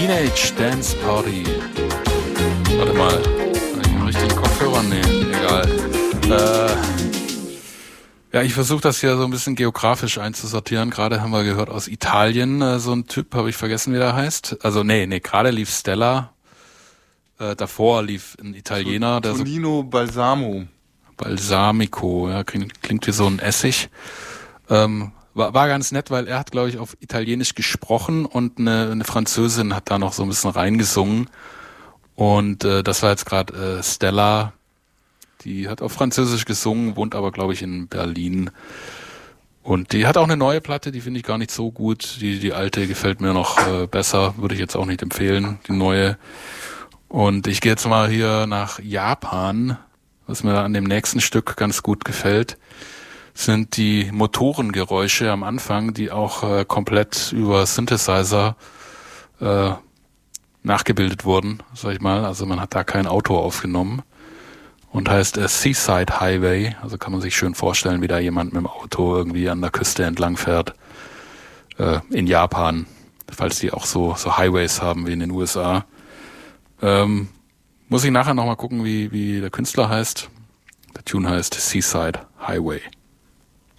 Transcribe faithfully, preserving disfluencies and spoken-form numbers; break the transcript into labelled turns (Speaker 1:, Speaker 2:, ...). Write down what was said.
Speaker 1: Teenage Dance Party. Warte mal, habe ich den richtigen Kopfhörer? Nee, egal. Äh, ja, ich versuche das hier so ein bisschen geografisch einzusortieren. Gerade haben wir gehört aus Italien, äh, so ein Typ, habe ich vergessen, wie der heißt. Also nee, nee, gerade lief Stella. Äh, davor lief ein Italiener. Der
Speaker 2: Tonino
Speaker 1: so
Speaker 2: Balsamo.
Speaker 1: Balsamico, ja, klingt, klingt wie so ein Essig. Ähm, war, war ganz nett, weil er hat, glaube ich, auf Italienisch gesprochen und eine, eine Französin hat da noch so ein bisschen reingesungen. Und äh, das war jetzt gerade äh, Stella, die hat auf Französisch gesungen, wohnt aber, glaube ich, in Berlin. Und die hat auch eine neue Platte, die finde ich gar nicht so gut. Die, die alte gefällt mir noch äh, besser, würde ich jetzt auch nicht empfehlen, die neue. Und ich gehe jetzt mal hier nach Japan, was mir an dem nächsten Stück ganz gut gefällt, sind die Motorengeräusche am Anfang, die auch äh, komplett über Synthesizer äh, nachgebildet wurden, sag ich mal. Also man hat da kein Auto aufgenommen und heißt äh, Seaside Highway. Also kann man sich schön vorstellen, wie da jemand mit dem Auto irgendwie an der Küste entlang fährt. Äh, in Japan, falls die auch so, so Highways haben wie in den U S A. Ähm, muss ich nachher nochmal gucken, wie, wie der Künstler heißt. Der Tune heißt Seaside Highway.